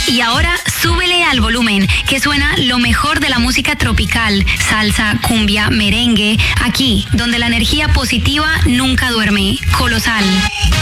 Y ahora súbele al volumen, que suena lo mejor de la música tropical, salsa, cumbia, merengue, aquí, donde la energía positiva nunca duerme. Colosal.